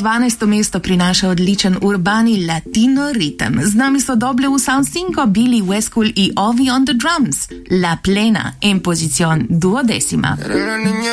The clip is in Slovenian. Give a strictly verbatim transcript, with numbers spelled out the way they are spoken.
dvanajsto mesto prinaša odličen urbani latino ritem. Z nami so doble v Sound cinco, Billy Westcool i Ovi on the drums. La plena en posición duodécima.